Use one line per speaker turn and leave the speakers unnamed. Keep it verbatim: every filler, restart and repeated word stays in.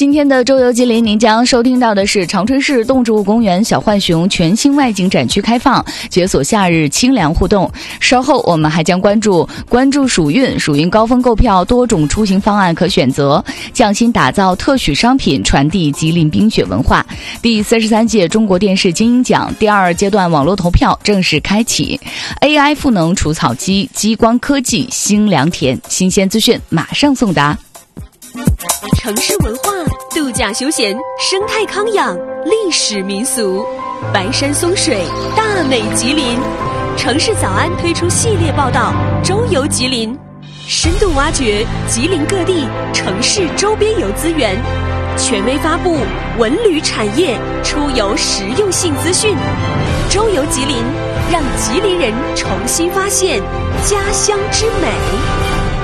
今天的周游吉林，您将收听到的是长春市动植物公园小浣熊全新外景展区开放，解锁夏日清凉互动。稍后我们还将关注关注暑运，暑运高峰购票，多种出行方案可选择，匠心打造特许商品，传递吉林冰雪文化。第三十三届中国电视金鹰奖第二阶段网络投票正式开启 ，A I 赋能除草机，激光科技新良田，新鲜资讯马上送达。
城市文化、度假休闲、生态康养、历史民俗，白山松水，大美吉林。城市早安推出系列报道《周游吉林》，深度挖掘吉林各地城市周边游资源，权威发布文旅产业出游实用性资讯。周游吉林，让吉林人重新发现家乡之美。